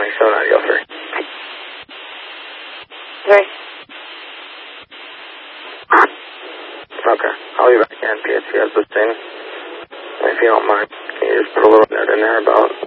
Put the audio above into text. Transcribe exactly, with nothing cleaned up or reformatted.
twenty-seven audio three. Three. Okay. I'll be back in. P S C has the thing. If you don't mind, can you just put a little note in there about